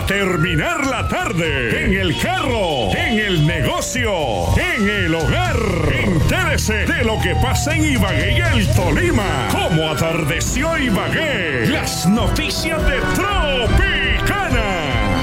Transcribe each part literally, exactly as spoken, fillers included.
para terminar la tarde. En el carro, en el negocio, en el hogar. Entérese de lo que pasa en Ibagué y el Tolima. Cómo atardeció Ibagué. Las noticias de Tropicana.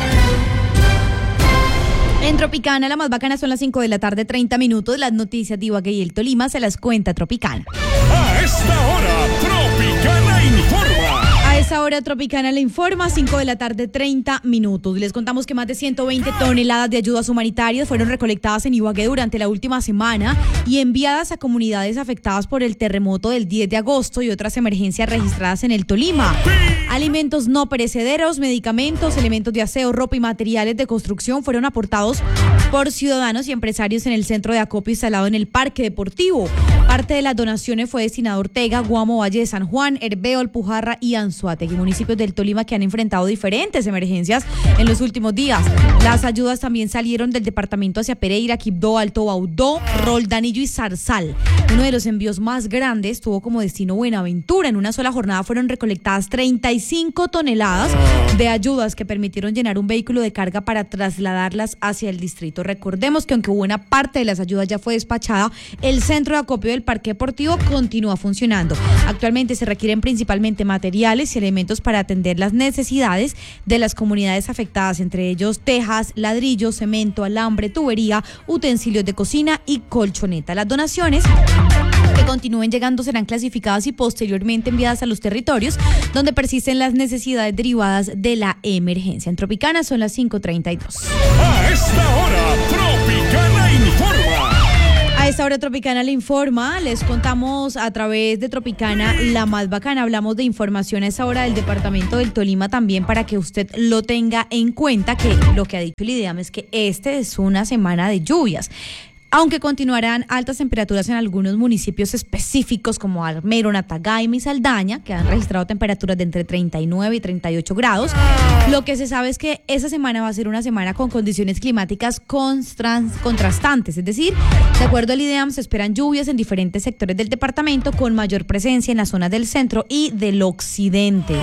En Tropicana, la más bacana, son las cinco de la tarde, treinta minutos. Las noticias de Ibagué y el Tolima se las cuenta Tropicana. A esta hora, Tropicana informa. A esa hora, Tropicana le informa, cinco de la tarde, treinta minutos. Les contamos que más de ciento veinte toneladas de ayudas humanitarias fueron recolectadas en Ibagué durante la última semana y enviadas a comunidades afectadas por el terremoto del diez de agosto y otras emergencias registradas en el Tolima. Alimentos no perecederos, medicamentos, elementos de aseo, ropa y materiales de construcción fueron aportados por ciudadanos y empresarios en el centro de acopio instalado en el Parque Deportivo. Parte de las donaciones fue destinada a Ortega, Guamo, Valle de San Juan, Herbeo, Alpujarra y Anzoátegui, municipios del Tolima que han enfrentado diferentes emergencias en los últimos días. Las ayudas también salieron del departamento hacia Pereira, Quibdó, Alto Baudó, Roldanillo y Zarzal. Uno de los envíos más grandes tuvo como destino Buenaventura. En una sola jornada fueron recolectadas treinta y cinco toneladas de ayudas que permitieron llenar un vehículo de carga para trasladarlas hacia el distrito. Recordemos que aunque buena parte de las ayudas ya fue despachada, el centro de acopio del Parque Deportivo continúa funcionando. Actualmente se requieren principalmente materiales y elementos para atender las necesidades de las comunidades afectadas, entre ellos tejas, ladrillos, cemento, alambre, tubería, utensilios de cocina y colchoneta. Las donaciones que continúen llegando serán clasificadas y posteriormente enviadas a los territorios donde persisten las necesidades derivadas de la emergencia. En Tropicana son las cinco treinta y dos. A esta hora, Tropicana informa. A esta hora, Tropicana le informa. Les contamos a través de Tropicana, la más bacana. Hablamos de información a esta hora del departamento del Tolima también, para que usted lo tenga en cuenta, que lo que ha dicho el IDEAM es que este es una semana de lluvias. Aunque continuarán altas temperaturas en algunos municipios específicos como Armero, Natagaima y Saldaña, que han registrado temperaturas de entre treinta y nueve y treinta y ocho grados, lo que se sabe es que esa semana va a ser una semana con condiciones climáticas contrastantes. Es decir, de acuerdo al IDEAM, se esperan lluvias en diferentes sectores del departamento, con mayor presencia en las zonas del centro y del occidente.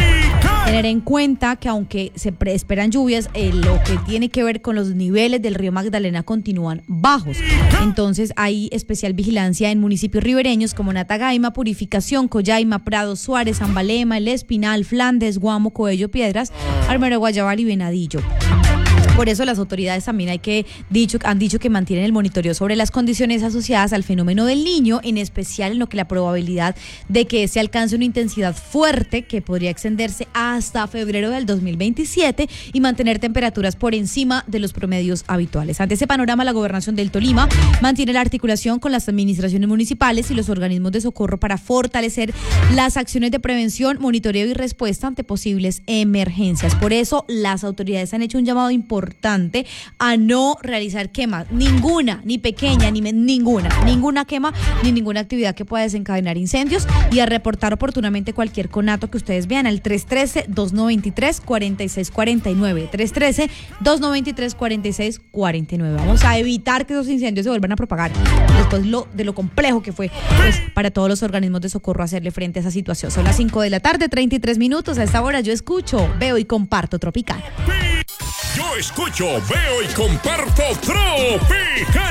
Tener en cuenta que aunque se esperan lluvias, eh, lo que tiene que ver con los niveles del río Magdalena continúan bajos. Entonces hay especial vigilancia en municipios ribereños como Natagaima, Purificación, Collaima, Prado, Suárez, Zambalema, El Espinal, Flandes, Guamo, Coello, Piedras, Armero, Guayabal y Venadillo. Por eso las autoridades también hay que dicho, han dicho que mantienen el monitoreo sobre las condiciones asociadas al fenómeno del Niño, en especial en lo que la probabilidad de que este alcance una intensidad fuerte que podría extenderse hasta febrero del dos mil veintisiete y mantener temperaturas por encima de los promedios habituales. Ante ese panorama, la Gobernación del Tolima mantiene la articulación con las administraciones municipales y los organismos de socorro para fortalecer las acciones de prevención, monitoreo y respuesta ante posibles emergencias. Por eso, las autoridades han hecho un llamado importante importante a no realizar quemas, ninguna, ni pequeña, ni ninguna, ninguna quema, ni ninguna actividad que pueda desencadenar incendios, y a reportar oportunamente cualquier conato que ustedes vean al tres uno tres, dos nueve tres, cuatro seis cuatro nueve, tres uno tres, dos nueve tres, cuatro seis cuatro nueve. Vamos a evitar que esos incendios se vuelvan a propagar después lo, de lo complejo que fue, pues, para todos los organismos de socorro hacerle frente a esa situación. Son las cinco de la tarde, treinta y tres minutos. A esta hora yo escucho, veo y comparto Tropicana. Yo escucho, veo y comparto Tropicana.